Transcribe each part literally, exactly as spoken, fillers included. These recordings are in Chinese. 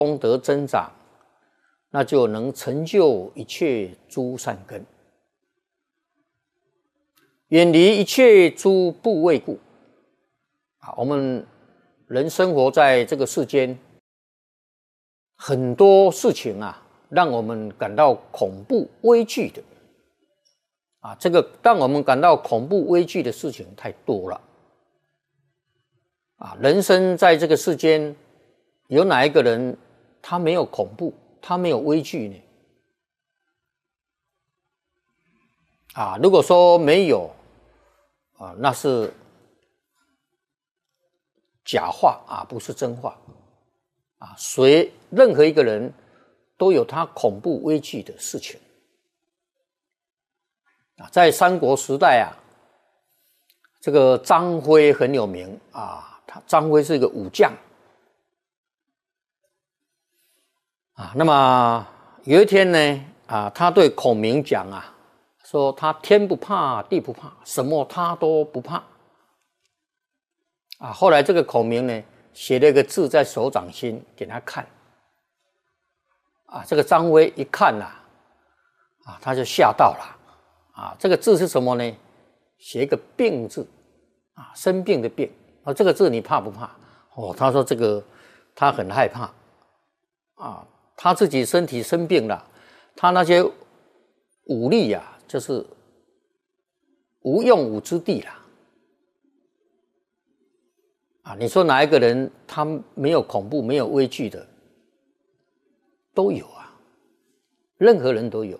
功德增长，那就能成就一切诸善根，远离一切诸怖畏故。啊，我们人生活在这个世间，很多事情啊，让我们感到恐怖畏惧的。啊，这个让我们感到恐怖畏惧的事情太多了。啊，人生在这个世间，有哪一个人他没有恐怖，他没有畏惧呢？啊，如果说没有，啊，那是假话啊，不是真话。啊，谁任何一个人都有他恐怖畏惧的事情。啊，在三国时代啊，这个张飞很有名啊，他张飞是一个武将。啊，那么有一天呢，啊，他对孔明讲啊，说他天不怕地不怕，什么他都不怕。啊，后来这个孔明呢，写了一个字在手掌心给他看。啊，这个张飞一看呐，啊，他就吓到了。啊，这个字是什么呢？写一个病字，啊，生病的病。啊，这个字你怕不怕？哦，他说这个他很害怕。啊，他自己身体生病了，他那些武力呀、啊，就是无用武之地了。啊，你说哪一个人他没有恐怖、没有畏惧的？都有啊，任何人都有。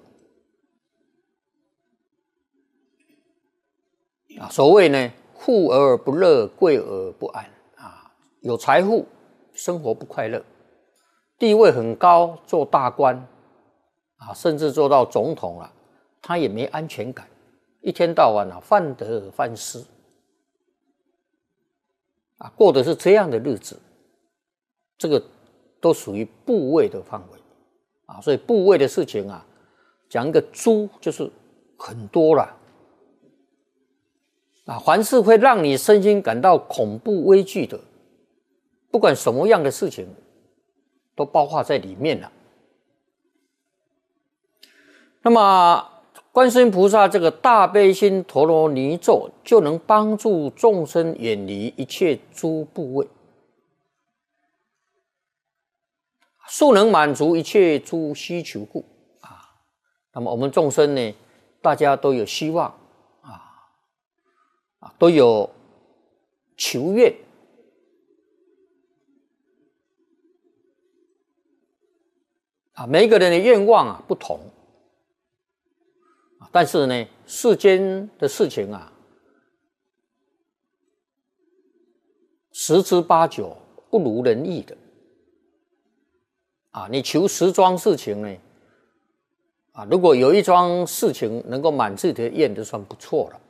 啊，所谓呢，富而不乐，贵而不安。啊，有财富，生活不快乐；地位很高，做大官，啊，甚至做到总统了，他也没安全感，一天到晚啊，患得患失。啊，过的是这样的日子，这个都属于部位的范围。啊，所以部位的事情啊，讲一个猪就是很多了。啊，凡是会让你身心感到恐怖畏惧的，不管什么样的事情，都包括在里面了。那么观世音菩萨这个大悲心陀罗尼咒，就能帮助众生远离一切诸怖畏，速能满足一切诸需求故。啊，那么我们众生呢，大家都有希望。啊，都有求愿。啊，每一个人的愿望啊不同。但是呢，世间的事情啊，十之八九不如人意的。啊，你求十桩事情呢，啊，如果有一桩事情能够满自己的愿，就算不错了。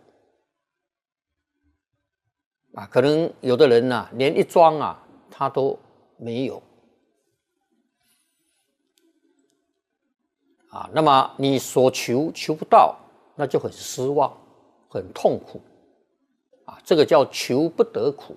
啊，可能有的人啊，连一桩啊他都没有。啊，那么你所求求不到，那就很失望，很痛苦。啊，这个叫求不得苦。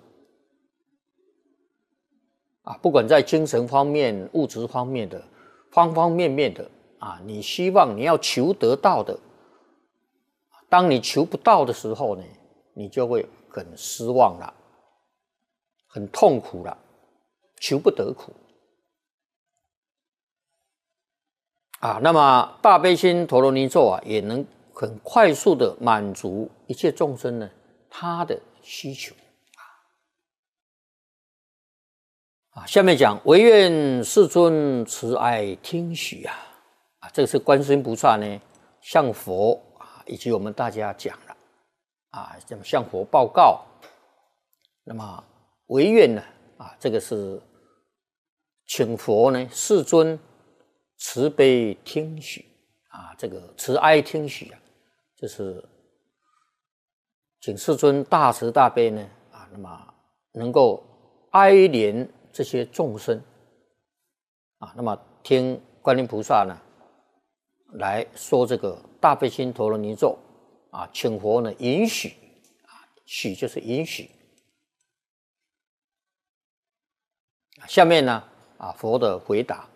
啊，不管在精神方面、物质方面的，方方面面的啊，你希望你要求得到的，当你求不到的时候呢，你就会很失望了，很痛苦了，求不得苦。啊，那么大悲心陀罗尼咒啊，也能很快速的满足一切众生呢他的需求。啊，下面讲唯愿世尊慈爱听许啊，啊，这个是观世音菩萨呢向佛啊以及我们大家讲了。啊，向佛报告。那么唯愿呢？啊，这个是请佛呢，世尊慈悲听许啊，这个慈哀听许啊，就是请世尊大慈大悲呢啊，那么能够哀怜这些众生啊，那么听观音菩萨呢来说这个大悲心陀罗尼咒。啊，请佛呢允许，啊，许就是允许。下面呢， 啊佛的回答